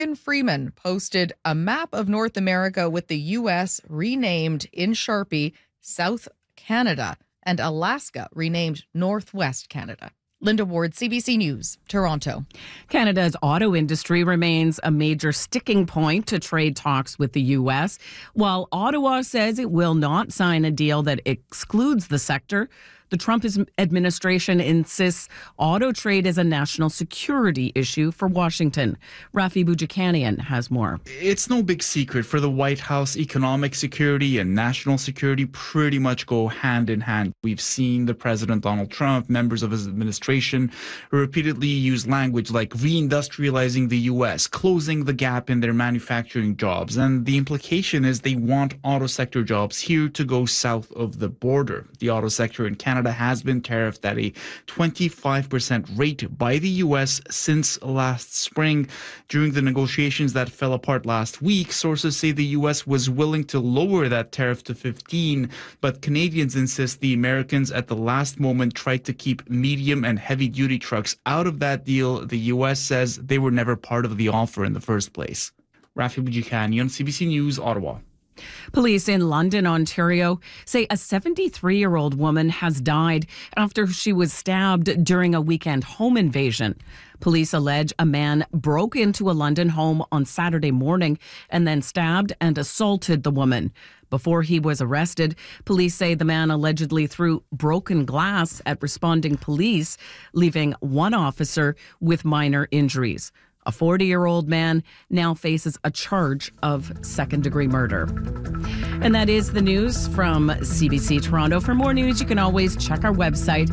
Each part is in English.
Morgan Freeman posted a map of North America with the U.S. renamed in Sharpie South Canada and Alaska renamed Northwest Canada. Linda Ward, CBC News, Toronto. Canada's auto industry remains a major sticking point to trade talks with the U.S., while Ottawa says it will not sign a deal that excludes the sector. The Trump administration insists auto trade is a national security issue for Washington. Rafi Boudjikanian has more. It's no big secret for the White House. Economic security and national security pretty much go hand in hand. We've seen the President Donald Trump, members of his administration, repeatedly use language like reindustrializing the U.S., closing the gap in their manufacturing jobs. And the implication is they want auto sector jobs here to go south of the border. The auto sector in Canada has been tariffed at a 25% rate by the U.S. since last spring. During the negotiations that fell apart last week, sources say the U.S. was willing to lower that tariff to 15%, but Canadians insist the Americans at the last moment tried to keep medium and heavy-duty trucks out of that deal. The U.S. says they were never part of the offer in the first place. Rafi Boudjikanian, CBC News, Ottawa. Police in London, Ontario, say a 73-year-old woman has died after she was stabbed during a weekend home invasion. Police allege a man broke into a London home on Saturday morning and then stabbed and assaulted the woman. Before he was arrested, police say the man allegedly threw broken glass at responding police, leaving one officer with minor injuries. A 40-year-old man now faces a charge of second-degree murder. And that is the news from CBC Toronto. For more news, you can always check our website,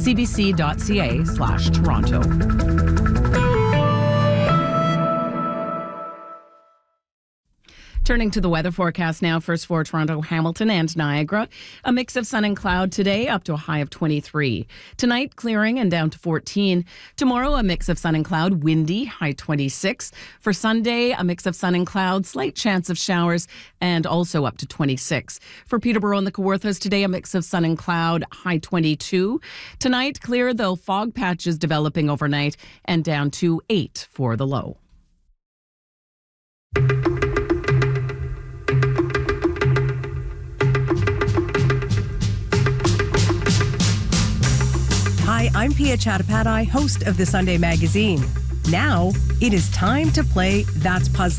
cbc.ca/Toronto. Turning to the weather forecast now, first for Toronto, Hamilton, and Niagara. A mix of sun and cloud today, up to a high of 23. Tonight, clearing and down to 14. Tomorrow, a mix of sun and cloud, windy, high 26. For Sunday, a mix of sun and cloud, slight chance of showers, and also up to 26. For Peterborough and the Kawarthas today, a mix of sun and cloud, high 22. Tonight, clear, though fog patches developing overnight, and down to 8 for the low. Hi, I'm Pia Chattopadhyay, host of the Sunday Magazine. Now, it is time to play That's Puzzling.